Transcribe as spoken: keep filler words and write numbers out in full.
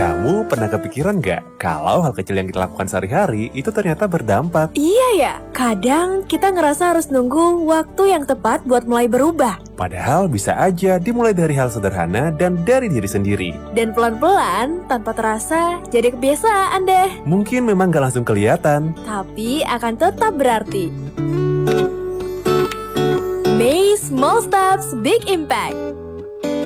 Kamu pernah kepikiran nggak kalau hal kecil yang kita lakukan sehari-hari itu ternyata berdampak? Iya ya, kadang kita ngerasa harus nunggu waktu yang tepat buat mulai berubah. Padahal bisa aja dimulai dari hal sederhana dan dari diri sendiri. Dan pelan-pelan, tanpa terasa, jadi kebiasaan deh. Mungkin memang nggak langsung kelihatan, Tapi akan tetap berarti. May Small Steps Big Impact.